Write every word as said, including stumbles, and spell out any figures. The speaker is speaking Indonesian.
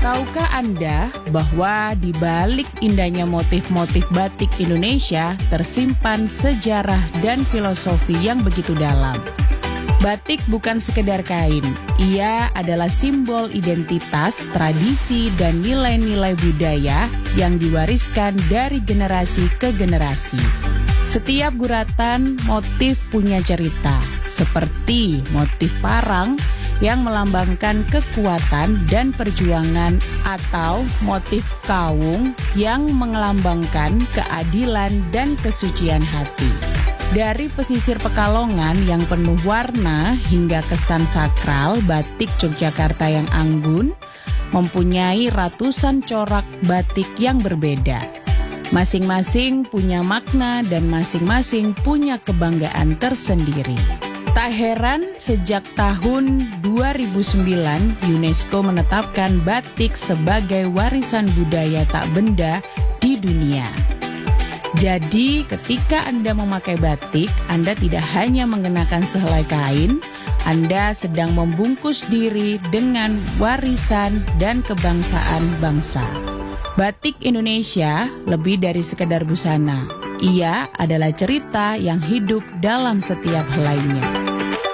Tahukah Anda bahwa di balik indahnya motif-motif batik Indonesia tersimpan sejarah dan filosofi yang begitu dalam? Batik bukan sekedar kain, ia adalah simbol identitas, tradisi, dan nilai-nilai budaya yang diwariskan dari generasi ke generasi. Setiap guratan motif punya cerita, seperti motif parang yang melambangkan kekuatan dan perjuangan, atau motif kawung yang melambangkan keadilan dan kesucian hati. Dari pesisir Pekalongan yang penuh warna hingga kesan sakral, batik Yogyakarta yang anggun mempunyai ratusan corak batik yang berbeda. Masing-masing punya makna dan masing-masing punya kebanggaan tersendiri. Tak heran sejak tahun dua ribu sembilan UNESCO menetapkan batik sebagai warisan budaya tak benda di dunia. Jadi ketika Anda memakai batik, Anda tidak hanya mengenakan sehelai kain, Anda sedang membungkus diri dengan warisan dan kebangsaan bangsa. Batik Indonesia lebih dari sekedar busana. Ia adalah cerita yang hidup dalam setiap helainya.